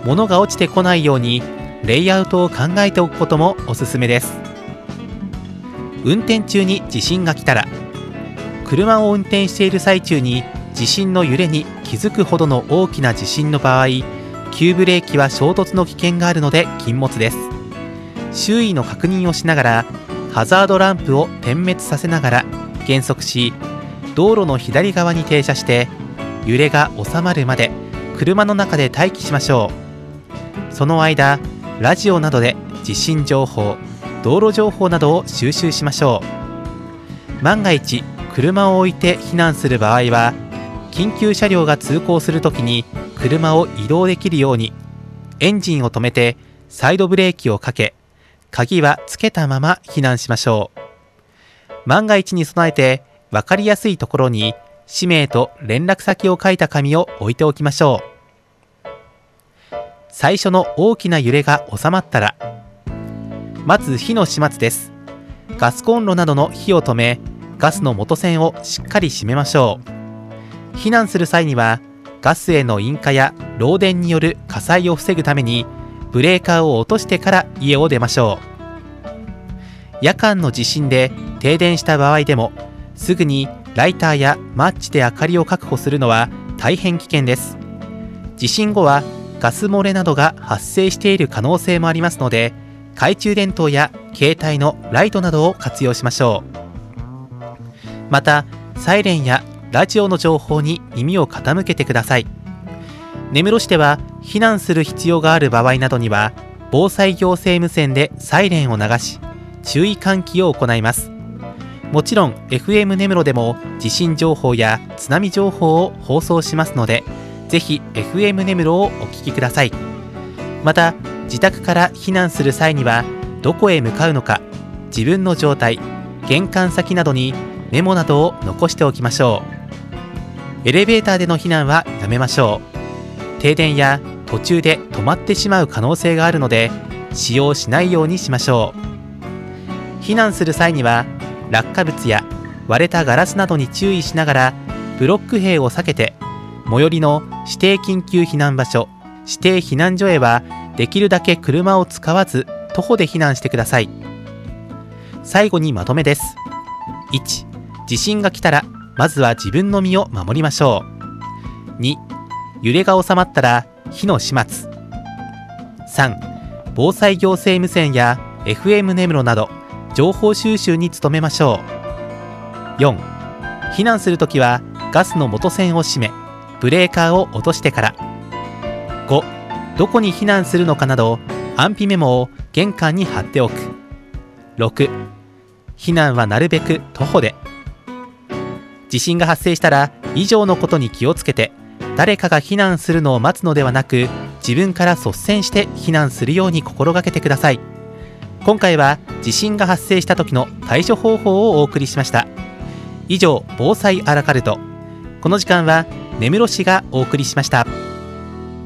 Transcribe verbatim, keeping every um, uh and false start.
物が落ちてこないようにレイアウトを考えておくこともおすすめです。運転中に地震が来たら、車を運転している最中に地震の揺れに気づくほどの大きな地震の場合、急ブレーキは衝突の危険があるので禁物です。周囲の確認をしながら、ハザードランプを点滅させながら減速し、道路の左側に停車して揺れが収まるまで車の中で待機しましょう。その間、ラジオなどで地震情報、道路情報などを収集しましょう。万が一車を置いて避難する場合は、緊急車両が通行するときに車を移動できるようにエンジンを止めてサイドブレーキをかけ、鍵はつけたまま避難しましょう。万が一に備えて分かりやすいところに氏名と連絡先を書いた紙を置いておきましょう。最初の大きな揺れが収まったら、まず火の始末です。ガスコンロなどの火を止め、ガスの元栓をしっかり閉めましょう。避難する際にはガスへの引火や漏電による火災を防ぐためにブレーカーを落としてから家を出ましょう。夜間の地震で停電した場合でも、すぐにライターやマッチで明かりを確保するのは大変危険です。地震後はガス漏れなどが発生している可能性もありますので、懐中電灯や携帯のライトなどを活用しましょう。また、サイレンやラジオの情報に耳を傾けてください。根室市では避難する必要がある場合などには、防災行政無線でサイレンを流し、注意喚起を行います。もちろん エフエム 根室でも地震情報や津波情報を放送しますので、ぜひ エフエム 根室をお聞きください。また、自宅から避難する際にはどこへ向かうのか、自分の状態、玄関先などにメモなどを残しておきましょう。エレベーターでの避難はやめましょう。停電や途中で止まってしまう可能性があるので、使用しないようにしましょう。避難する際には落下物や割れたガラスなどに注意しながら、ブロック塀を避けて最寄りの指定緊急避難場所、指定避難所へはできるだけ車を使わず徒歩で避難してください。最後にまとめです。いち、地震が来たらまずは自分の身を守りましょう。に、揺れが収まったら火の始末。さん、防災行政無線や エフエム 根室など情報収集に努めましょう。よん、避難するときはガスの元栓を閉め、ブレーカーを落としてから。ご、どこに避難するのかなど安否メモを玄関に貼っておく。ろく、避難はなるべく徒歩で。地震が発生したら以上のことに気をつけて、誰かが避難するのを待つのではなく、自分から率先して避難するように心がけてください。今回は地震が発生した時の対処方法をお送りしました。以上、防災アラカルト。この時間は根室市がお送りしました。